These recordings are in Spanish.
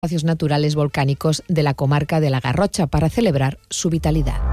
espacios naturales volcánicos de la comarca de la Garrocha para celebrar su vitalidad.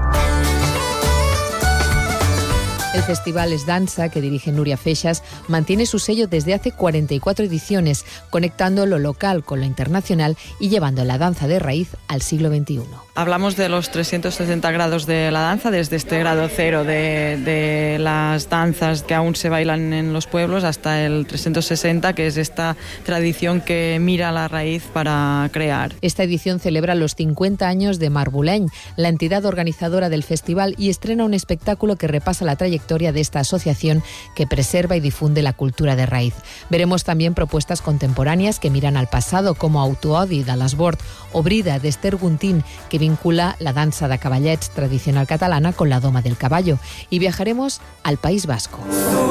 El festival Es Dansa, que dirige Núria Feixas, mantiene su sello desde hace 44 ediciones, conectando lo local con lo internacional y llevando la danza de raíz al siglo XXI. Hablamos de los 360 grados de la danza, desde este grado cero de las danzas que aún se bailan en los pueblos hasta el 360, que es esta tradición que mira la raíz para crear. Esta edición celebra los 50 años de Marbuleny, la entidad organizadora del festival, y estrena un espectáculo que repasa la trayectoria de esta asociación que preserva y difunde la cultura de raíz. Veremos también propuestas contemporáneas que miran al pasado, como Autoodi de l'Esbord o Brida de Esther Guntín, que vincula la dansa de cavallets tradicional catalana con la doma del caballo. Y viajaremos al País Vasco.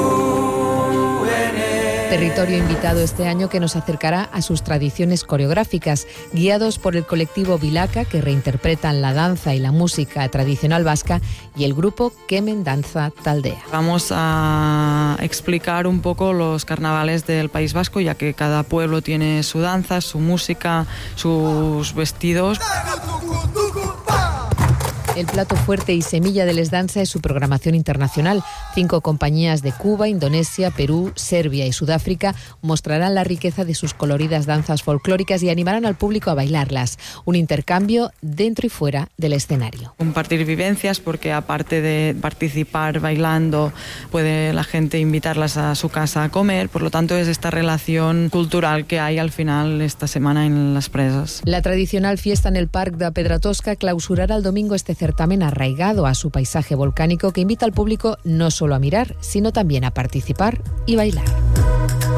Territorio invitado este año que nos acercará a sus tradiciones coreográficas, guiados por el colectivo Vilaca, que reinterpretan la danza y la música tradicional vasca, y el grupo Kemen Danza Taldea. Vamos a explicar un poco los carnavales del País Vasco, ya que cada pueblo tiene su danza, su música, sus vestidos. El plato fuerte y semilla de Les Dansa es su programación internacional. 5 compañías de Cuba, Indonesia, Perú, Serbia y Sudáfrica mostrarán la riqueza de sus coloridas danzas folclóricas y animarán al público a bailarlas. Un intercambio dentro y fuera del escenario. Compartir vivencias, porque aparte de participar bailando, puede la gente invitarlas a su casa a comer. Por lo tanto, es esta relación cultural que hay al final esta semana en Las Presas. La tradicional fiesta en el Parc de Pedratosca clausurará el domingo este certamen arraigado a su paisaje volcánico, que invita al público no solo a mirar, sino también a participar y bailar.